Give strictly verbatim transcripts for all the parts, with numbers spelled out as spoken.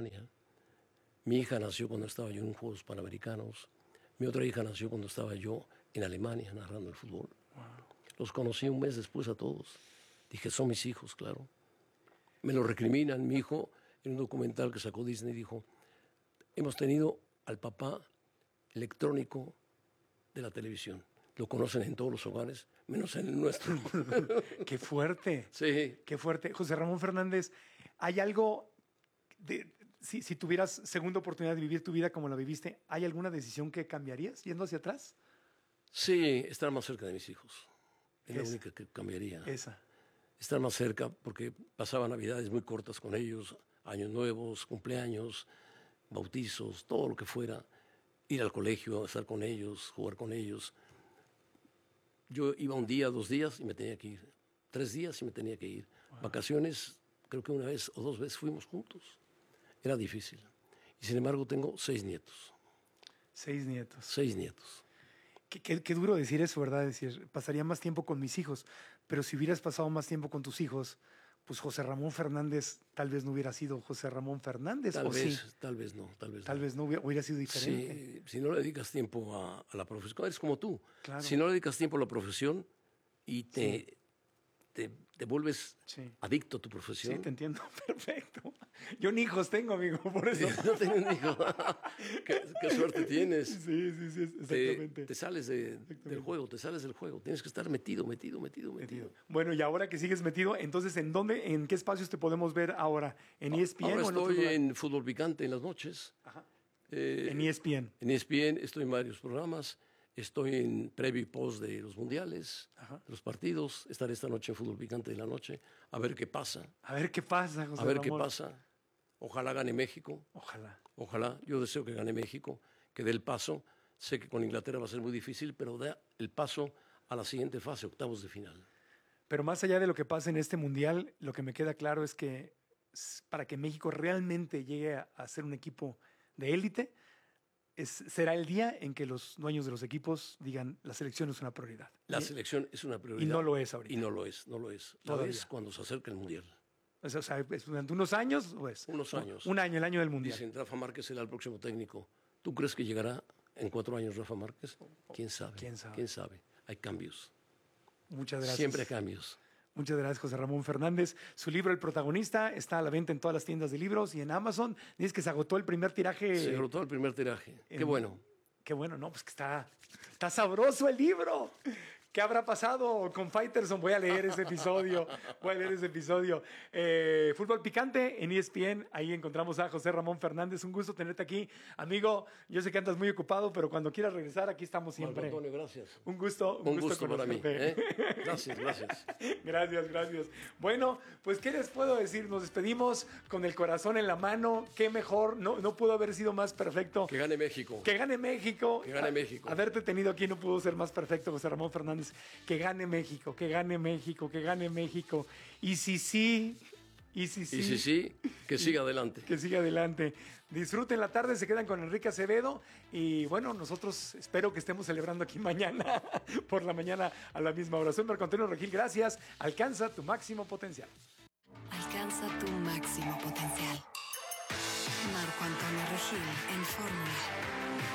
Alemania. Mi hija nació cuando estaba yo en unos Juegos Panamericanos. Mi otra hija nació cuando estaba yo en Alemania narrando el fútbol. Wow. Los conocí un mes después a todos. Dije, son mis hijos, claro. Me lo recriminan. Mi hijo, en un documental que sacó Disney, dijo, hemos tenido al papá electrónico de la televisión. Lo conocen en todos los hogares, menos en el nuestro. ¡Qué fuerte! Sí. ¡Qué fuerte! José Ramón Fernández, ¿hay algo, de, si, si tuvieras segunda oportunidad de vivir tu vida como la viviste, ¿hay alguna decisión que cambiarías yendo hacia atrás? Sí, estar más cerca de mis hijos. Es Esa. la única que cambiaría. Esa. Estar más cerca, porque pasaba navidades muy cortas con ellos, años nuevos, cumpleaños, bautizos, todo lo que fuera. Ir al colegio, estar con ellos, jugar con ellos. Yo iba un día, dos días y me tenía que ir. Tres días y me tenía que ir. Wow. Vacaciones, creo que una vez o dos veces fuimos juntos. Era difícil. Y sin embargo tengo seis nietos. Seis nietos. Seis nietos. Qué, qué, qué duro decir eso, ¿verdad? Decir, pasaría más tiempo con mis hijos. Pero si hubieras pasado más tiempo con tus hijos, pues José Ramón Fernández tal vez no hubiera sido José Ramón Fernández. Tal ¿o vez, sí? tal vez no. Tal vez tal no, vez no hubiera, hubiera sido diferente. Sí, si no le dedicas tiempo a, a la profesión, eres como tú. Claro. Si no le dedicas tiempo a la profesión y te... Sí. Te, te vuelves sí. adicto a tu profesión. Sí, te entiendo, perfecto. Yo ni hijos tengo, amigo, por eso. Sí, no tengo un hijo. ¿Qué, qué suerte tienes. Sí, sí, sí, exactamente. Te, te sales de, del juego, te sales del juego. Tienes que estar metido, metido, metido, metido, metido. Bueno, y ahora que sigues metido, entonces, ¿en dónde, en qué espacios te podemos ver ahora? ¿En E S P N ahora o en estoy otro en Fútbol Picante en las noches. Ajá. Eh, en E S P N. En E S P N estoy en varios programas. Estoy en previo y post de los mundiales, Ajá. de los partidos. Estaré esta noche en Fútbol Picante de la noche. A ver qué pasa. A ver qué pasa, José A ver Ramón. qué pasa. Ojalá gane México. Ojalá. Ojalá. Yo deseo que gane México, que dé el paso. Sé que con Inglaterra va a ser muy difícil, pero dé el paso a la siguiente fase, octavos de final. Pero más allá de lo que pasa en este mundial, lo que me queda claro es que para que México realmente llegue a, a ser un equipo de élite, Es, será el día en que los dueños de los equipos digan la selección es una prioridad. La ¿Y? selección es una prioridad. Y no lo es ahorita. Y no lo es, no lo es. Lo Todavía. es cuando se acerca el Mundial. O sea, ¿es durante unos años o es? Unos años. Un año, el año del Mundial. Dicen, Rafa Márquez será el próximo técnico. ¿Tú crees que llegará en cuatro años Rafa Márquez? ¿Quién sabe? ¿Quién sabe? ¿Quién sabe? Hay cambios. Muchas gracias. Siempre hay cambios. Muchas gracias, José Ramón Fernández. Su libro El Protagonista está a la venta en todas las tiendas de libros y en Amazon. Dices que se agotó el primer tiraje. Se agotó el primer tiraje. En... Qué bueno. Qué bueno, no, pues que está, está sabroso el libro. ¿Qué habrá pasado con Faitelson? Voy a leer ese episodio. Voy a leer ese episodio. Eh, Fútbol Picante en E S P N. Ahí encontramos a José Ramón Fernández. Un gusto tenerte aquí. Amigo, yo sé que andas muy ocupado, pero cuando quieras regresar, aquí estamos siempre. Marco Antonio, gracias. Un gusto. Un, un gusto, gusto para mí. ¿eh? Gracias, gracias. Gracias, gracias. Bueno, pues, ¿qué les puedo decir? Nos despedimos con el corazón en la mano. Qué mejor. No, no pudo haber sido más perfecto. Que gane México. Que gane México. Que gane México. A, haberte tenido aquí no pudo ser más perfecto, José Ramón Fernández. Que gane México, que gane México, que gane México. Y si sí, y si sí. Y si sí, que siga adelante. Que siga adelante. Disfruten la tarde, se quedan con Enrique Acevedo. Y bueno, nosotros espero que estemos celebrando aquí mañana, por la mañana a la misma hora. Soy Marco Antonio Regil, gracias. Alcanza tu máximo potencial. Alcanza tu máximo potencial. Marco Antonio Regil en Fórmula.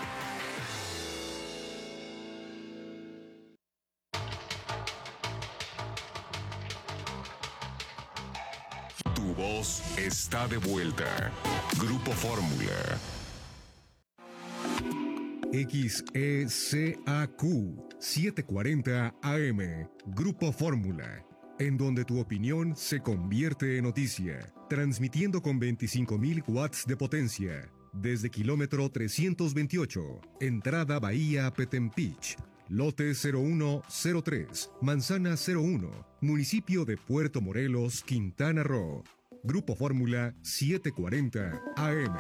Tu voz está de vuelta. Grupo Fórmula. X E C A Q setecientos cuarenta A M. Grupo Fórmula. En donde tu opinión se convierte en noticia. Transmitiendo con veinticinco mil watts de potencia. Desde kilómetro trescientos veintiocho. Entrada Bahía Petempich. Lote cero uno cero tres, Manzana cero uno, Municipio de Puerto Morelos, Quintana Roo. Grupo Fórmula setecientos cuarenta A M.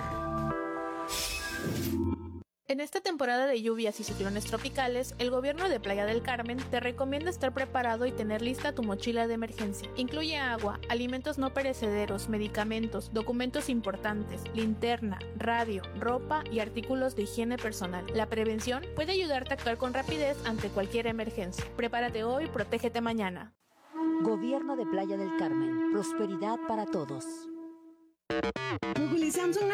En esta temporada de lluvias y ciclones tropicales, el gobierno de Playa del Carmen te recomienda estar preparado y tener lista tu mochila de emergencia. Incluye agua, alimentos no perecederos, medicamentos, documentos importantes, linterna, radio, ropa y artículos de higiene personal. La prevención puede ayudarte a actuar con rapidez ante cualquier emergencia. Prepárate hoy, protégete mañana. Gobierno de Playa del Carmen. Prosperidad para todos. Google y Samsung